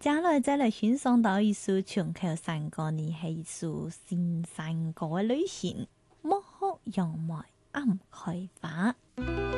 接下來再來欣賞到一首全球山歌呢，係一首新山歌嘅類型，莫學楊梅暗開花。